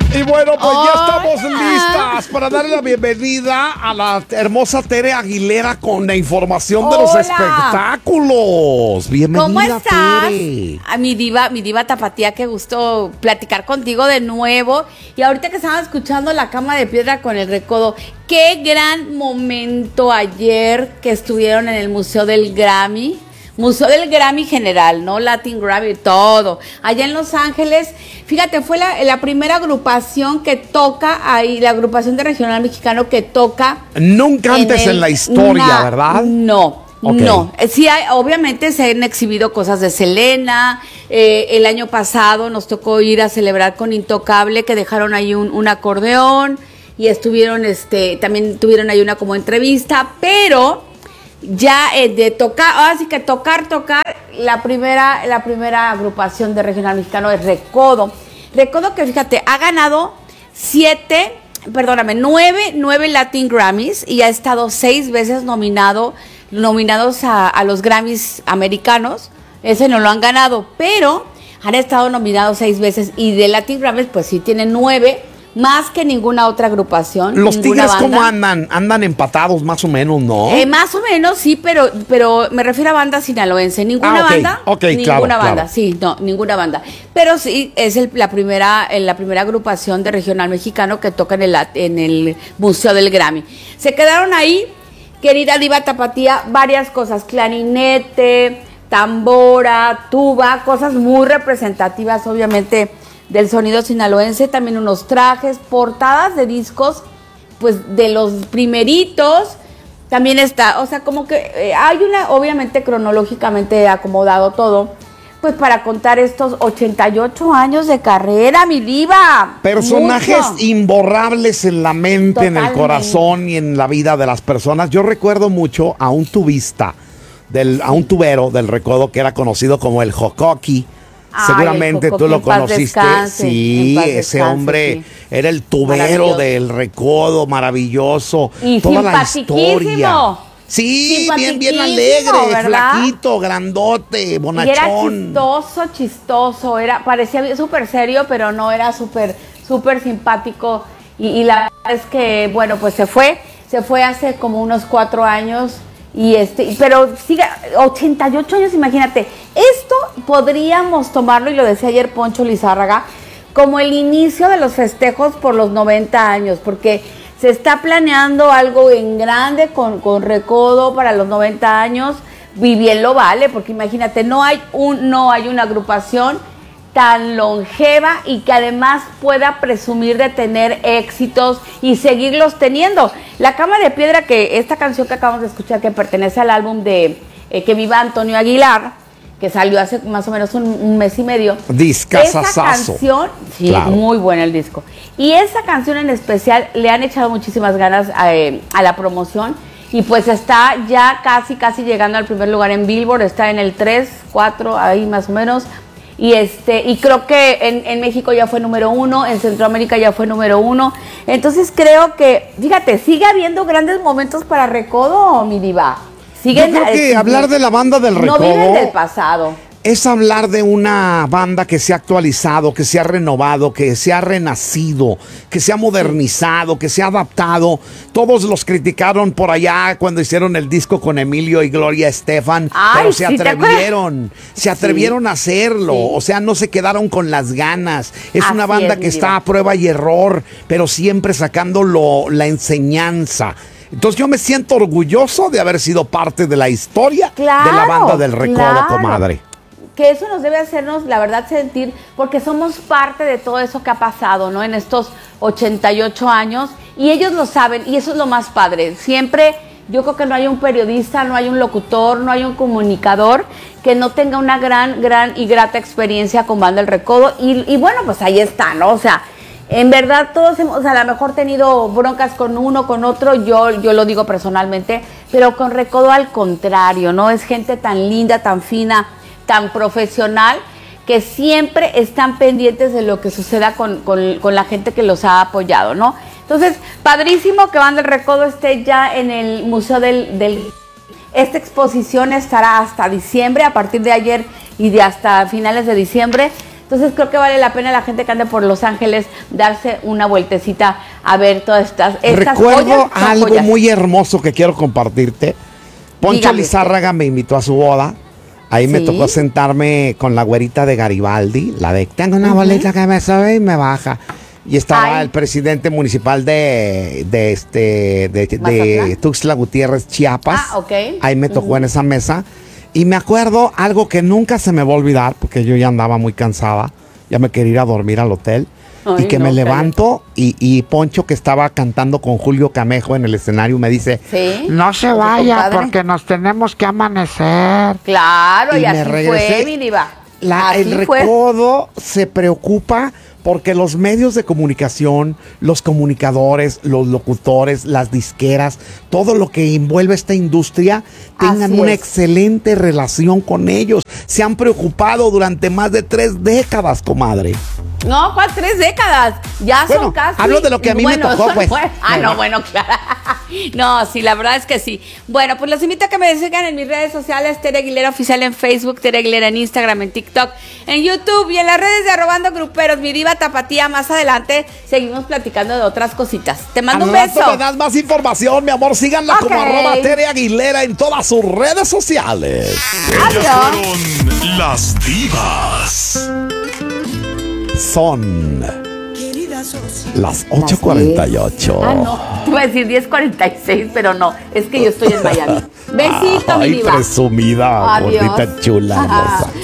Y bueno, pues ya estamos listas para darle la bienvenida a la hermosa Tere Aguilera con la información de los espectáculos. Bienvenida, ¿cómo estás? Tere. A mi diva tapatía, qué gusto platicar contigo de nuevo. Y ahorita que estaba escuchando La Cama de Piedra con el Recodo, qué gran momento ayer que estuvieron en el Museo del Grammy general, ¿no? Latin Grammy, todo. Allá en Los Ángeles, fíjate, fue la primera agrupación que toca ahí, la agrupación de regional mexicano que toca. Nunca antes en la historia, ¿verdad? No. Okay. No, sí obviamente se han exhibido cosas de Selena, el año pasado nos tocó ir a celebrar con Intocable, que dejaron ahí un acordeón, y estuvieron, también tuvieron ahí una como entrevista, pero ya de tocar, ahora sí que tocar, la primera agrupación de regional mexicano es Recodo. Recodo que fíjate, ha ganado 9 Latin Grammys y ha estado 6 veces nominados a los Grammys americanos. Ese no lo han ganado, pero han estado nominados 6 veces, y de Latin Grammys pues sí tienen 9, más que ninguna otra agrupación. Los Tigres, ¿cómo andan? Andan empatados más o menos, ¿no? Más o menos, sí, pero me refiero a banda sinaloense. Ninguna banda. Ninguna banda, claro. Sí, no, ninguna banda. Pero sí, es la primera agrupación de regional mexicano que toca en el Museo del Grammy. Se quedaron ahí, querida diva tapatía, varias cosas: clarinete, tambora, tuba, cosas muy representativas, obviamente, del sonido sinaloense. También unos trajes, portadas de discos, pues de los primeritos. También está, o sea, como que hay obviamente cronológicamente acomodado todo, pues para contar estos 88 años de carrera, mi diva. Personajes imborrables en la mente, totalmente, en el corazón y en la vida de las personas. Yo recuerdo mucho a un tubista, a un tubero del Recodo que era conocido como el Jocoqui. Seguramente tú lo conociste. Sí, ese hombre era el tubero del Recodo, maravilloso. Y toda la historia. Sí, bien alegre, ¿verdad? Flaquito, grandote, bonachón. Y era chistoso, parecía súper serio, pero no, era súper simpático. Y la verdad es que, bueno, pues se fue hace como unos 4 años. Pero sigue, 88 años, imagínate. Esto podríamos tomarlo, y lo decía ayer Poncho Lizárraga, como el inicio de los festejos por los 90 años, porque se está planeando algo en grande con Recodo para los 90 años, y bien lo vale, porque imagínate, no hay una agrupación tan longeva y que además pueda presumir de tener éxitos y seguirlos teniendo. La Cama de Piedra, que esta canción que acabamos de escuchar, que pertenece al álbum de Que Viva Antonio Aguilar, que salió hace más o menos un mes y medio. Discazazazo. Esa canción, sí, claro, muy buena el disco. Y esa canción en especial le han echado muchísimas ganas a la promoción, y pues está ya casi llegando al primer lugar en Billboard, está en el 3, 4, ahí más o menos. Y creo que en México ya fue número 1, en Centroamérica ya fue número 1. Entonces creo que, fíjate, sigue habiendo grandes momentos para Recodo, mi diva. Yo creo que hablar de la banda del Recodo no viven del pasado. Es hablar de una banda que se ha actualizado, que se ha renovado, que se ha renacido, que se ha modernizado, que se ha adaptado. Todos los criticaron por allá cuando hicieron el disco con Emilio y Gloria Estefan, pero se atrevieron a hacerlo. Sí. O sea, no se quedaron con las ganas. Es una banda que está a prueba y error, pero siempre sacando la enseñanza. Entonces yo me siento orgulloso de haber sido parte de la historia de la banda del Recodo, comadre. Que eso nos debe hacernos, la verdad, sentir, porque somos parte de todo eso que ha pasado, ¿no? En estos 88 años, y ellos lo saben, y eso es lo más padre. Siempre, yo creo que no hay un periodista, no hay un locutor, no hay un comunicador que no tenga una gran y grata experiencia con Banda El Recodo, y bueno, pues ahí está, ¿no? O sea, en verdad todos hemos a lo mejor tenido broncas con uno, con otro, yo lo digo personalmente, pero con Recodo al contrario, ¿no? Es gente tan linda, tan fina, tan profesional, que siempre están pendientes de lo que suceda con la gente que los ha apoyado, ¿no? Entonces, padrísimo que Banda El Recodo esté ya en el Museo Esta exposición estará hasta diciembre, a partir de ayer y de hasta finales de diciembre. Entonces creo que vale la pena la gente que ande por Los Ángeles darse una vueltecita a ver todas estas Recuerdo joyas, algo joyas. muy hermoso que quiero compartirte. Poncho Dígame. Lizárraga me invitó a su boda. Ahí me ¿Sí? tocó sentarme con la güerita de Garibaldi, la de tengo una bolita que me sube y me baja. Y estaba Ay. el presidente municipal de ¿Mazatlán? Tuxtla Gutiérrez, Chiapas. Ah, ok. Ahí me tocó en esa mesa. Y me acuerdo algo que nunca se me va a olvidar, porque yo ya andaba muy cansada. Ya me quería ir a dormir al hotel. Ay, y que no, me cállate. levanto y Poncho, que estaba cantando con Julio Camejo en el escenario, me dice, ¿Sí? no se ¿Con tu vaya compadre? porque nos tenemos que amanecer. Claro, y me así regresé. fue, mi diva. El Así fue. recodo se preocupa porque los medios de comunicación, los comunicadores, los locutores, las disqueras, todo lo que envuelve esta industria, tengan Así una es. excelente relación con ellos. Se han preocupado durante más de 3 décadas, comadre. No, ¿cuál 3 décadas? Ya Bueno, son casi. hablo de lo que a mí me tocó, son pues. 9. Ah, no, bueno, claro. No, sí, la verdad es que sí. Bueno, pues los invito a que me sigan en mis redes sociales, Tere Aguilera Oficial en Facebook, Tere Aguilera en Instagram, en TikTok, en YouTube y en las redes de Arrobando Gruperos, mi diva tapatía. Más adelante seguimos platicando de otras cositas. Te mando un Al rato beso. me das más información, mi amor. Síganla como Ok. @Tere Aguilera en todas sus redes sociales. Ellas Adiós. fueron las divas. Son las 8:48. Ah, no. Te iba a decir 10:46, pero no. Es que yo estoy en Miami. Besito, mi Ay, diva. presumida, Adiós. gordita chula, hermosa.